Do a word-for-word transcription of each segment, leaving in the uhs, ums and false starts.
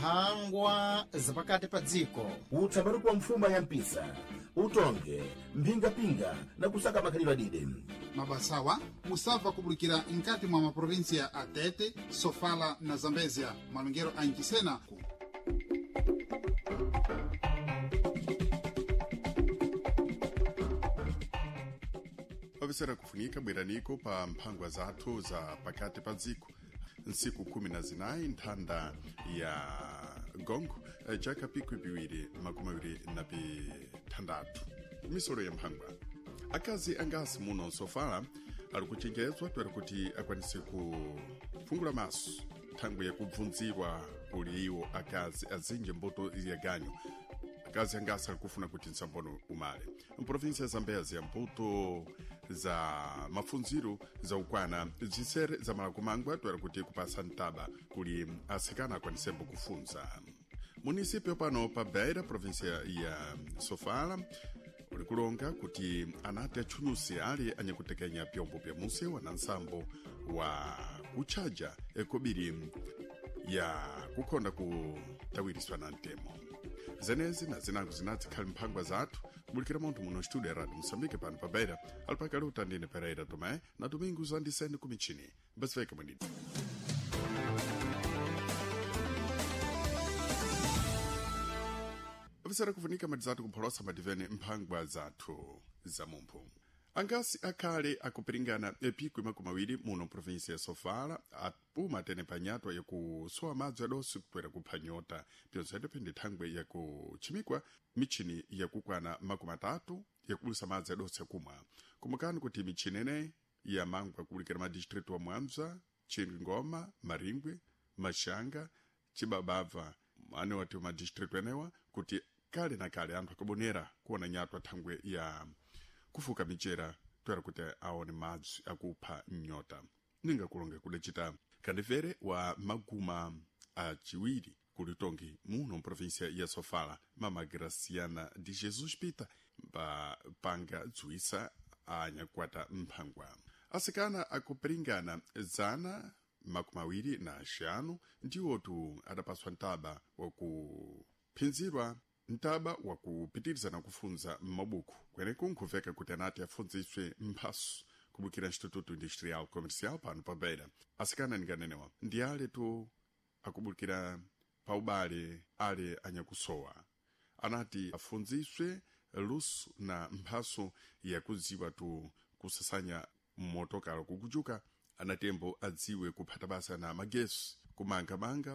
mphangwa zapakati pa dziko. utsambaru kwa mfuma ya mpisa, utonge, mpingapinga na kusaka makhalidwe adide. mabasawa musava kubulikira nkati mwa maprovinsia ya Atete, Sofala na Zambezia, malungero a Ncisena. Pavisera kufunika bweraniko pa mphangwa zathu za pakati pa dziko nsiku kumi na zinayi nthanda ya gongo chaka pikwi piwiri makumi awiri na pitandatu misolo ya mphangwa. Akazi angasi muno Sofala ali kuchenjezwa twera kuti akwanise kufungula maso thangwe ya kubvunzirwa kuli iwo akazi azinje mbuto ya ganyo. Akazi angasi ali kufuna kuti nsambono umale mprovinsia ya Zambezia ya mbuto za mafunziro za ukwana zisere za malakumangwa twera kuti kupasa ntaba kuli asikana akwanisembo kufunza. Munisipio pano pa Beira, provinsia ya Sofala, uli kulonga kuti anati achunyusi ali anyakutekenya pyombo pya muse wa nansambo wa kuchaja ekobiri ya kukonda kutawiriswa na ntemo. Zenezi na zinangu zinati khali mphangwa zathu kubulikira muntu muno studio ya Radio Msambike pano pa Beira alipakali utandine Pereira Tomé na Domingo Zandisene kumichini. Basi veke mwenidi. Avisera kufunika madizatu kupholosa madivene mphangwa zathu za mumpu. Angasi akale akupiringana epikwi makumawiri muno provinsia ya Sofala apuma tene panyatwa ya kusoa madzi adosi kukwera kuphanyota pyonso yadepende thangwe ya kuchimikwa michini ya kukwana makumatatu ya kubulisa madzi adosi akumwa. Kumukani kuti michini ene ya mangwa kubulikira madistritu wa Mwamza, Chingoma, Maringwe, Mashanga, Chibabava, ane wati wa madistritu enewa kuti kale na kale anthu akabonera kuona nyatwa thangwe ya kufuka michera twera kuti aone madzi akupha nyota. Ninga kulonga kudachita kandivere wa maguma a chiwiri kulitongi muno mprovinsia ya Sofala Mama Graciana de Jesus Pita pa panga dzuisa anyakwata mphangwa. Asikana akupiringana zana makumawiri na ashanu ndiwo tu adapaswa ntaba wa kuphinzirwa ntaba wa kupitiriza na kufunza mabuku kweneko nkuveka kuti anati afunziswe mphaso kubukira Instituto Industrial Comercial pano pa Beira. Asikana ninganenewa ndi ale tu akubukira pa ubale ale anyakusowa anati afunziswe luso na mphaso ya kuziwa tu kusasanya motokala kukujuka, anatembo adziwe kuphata basa na magesi kumangamanga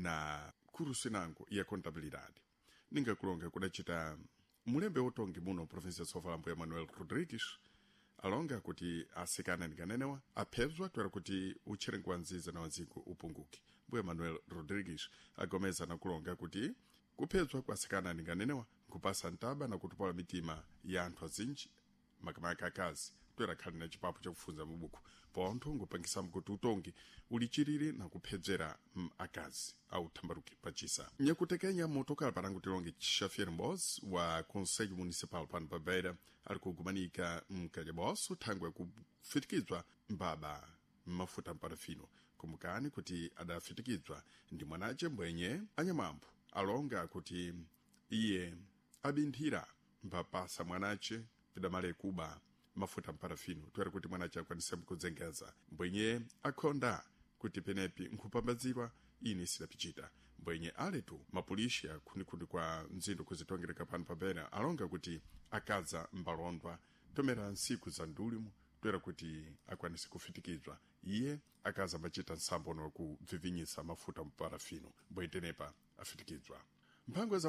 na kurusinango ya kontabilidade. Ninga kulonga kudachita mulembe otongi muno provinsia Sofala mbuya Manuel Rodrigues alonga kuti asikana ninganenewa aphezwa twera kuti ucherengwa nziza na waziko upunguki. Mbuya Manuel Rodrigues agomeza na kulonga kuti kuphezwa kwa asikana ninganenewa kupasa ntaba na kutupola mitima ya anthu azinji makamaka akazi twera khali na chipapo cha kufunza mabuku pontho ngupangisa mkuti utongi ulichiriri na kuphedzera akazi au thambaruki pachisa. Nyakutekenya motokala parangu tilongi Xavier Mbos wa Conselho Municipal pano pa Beira ali kugumanika mkajaboso thangwe ya kufitikizwa mbaba mafuta mparafino. Kumukani kuti adafitikizwa ndi mwanache mbwenye anyamambo alonga kuti iye abinthira mbapasa mwanache vidamale kuba mafuta mparafino twera kuti mwanache akwanisa mkuzengeza mbwenye akonda kuti penepi nkupambazirwa ini sidapichita. Mbwenye aletu mapulisha kunikuni kwa nzindo kuzitongereka pano pa Beira alonga kuti akaza mbalondwa tomera nsiku za ndulimu twera kuti akwanise kufitikizwa iye akaza machita nsambono wa kuvivinyisa mafuta mparafino mbwenye tenepa afitikizwa. Mphangwa za